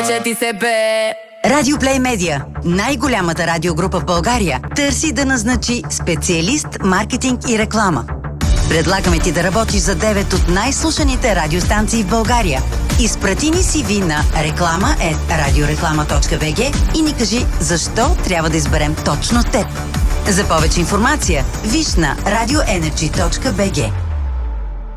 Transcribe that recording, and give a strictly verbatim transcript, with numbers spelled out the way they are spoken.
Вече ти се бе. Радио Плей Медиа, най-голямата радиогрупа в България, търси да назначи специалист, маркетинг и реклама. Предлагаме ти да работиш за девет от най-слушаните радиостанции в България. Изпрати ни си ви на реклама at радиореклама точка би джи и ни кажи защо трябва да изберем точно теб. За повече информация виж на радио енерджи точка би джи.